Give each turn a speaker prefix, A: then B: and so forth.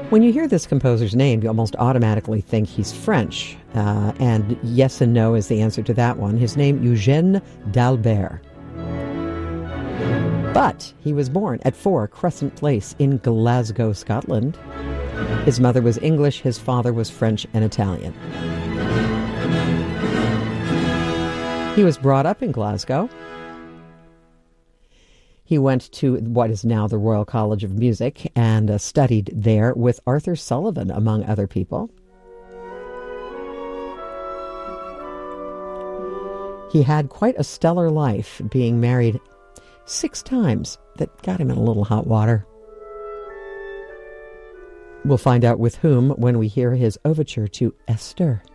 A: When you hear this composer's name, you almost automatically think he's French. And yes and no is the answer to that one. His name, Eugène d'Albert. But he was born at 4 Crescent Place in Glasgow, Scotland. His mother was English, his father was French and Italian. He was brought up in Glasgow. He went to what is now the Royal College of Music and studied there with Arthur Sullivan, among other people. He had quite a stellar life, being married 6 times. That got him in a little hot water. We'll find out with whom when we hear his overture to Esther.